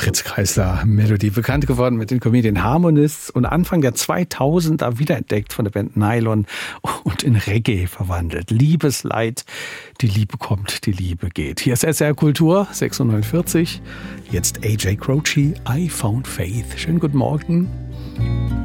Fritz Kreisler Melodie, bekannt geworden mit den Comedian Harmonists und Anfang der 2000er wiederentdeckt von der Band Nylon und in Reggae verwandelt. Liebesleid, die Liebe kommt, die Liebe geht. Hier ist SR Kultur, 6:49. Jetzt AJ Croce, I Found Faith. Schönen guten Morgen.